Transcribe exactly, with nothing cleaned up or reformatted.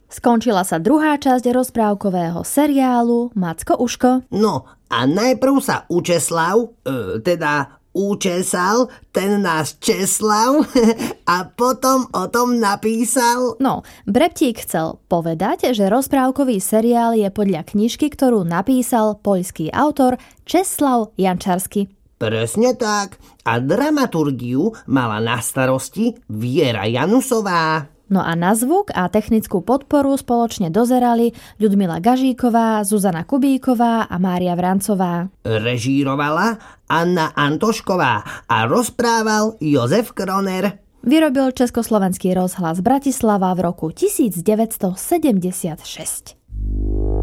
Skončila sa druhá časť rozprávkového seriálu Macko Uško. No a najprv sa Učeslav, e, teda učesal, ten nás Česlav a potom o tom napísal. No, Breptík chcel povedať, že rozprávkový seriál je podľa knižky, ktorú napísal poľský autor Česlav Jančarsky. Presne tak. A dramaturgiu mala na starosti Viera Janusová. No a na zvuk a technickú podporu spoločne dozerali Ľudmila Gažíková, Zuzana Kubíková a Mária Vrancová. Režírovala Anna Antošková a rozprával Jozef Kroner. Vyrobil Československý rozhlas Bratislava v roku devätnásť sedemdesiatšesť.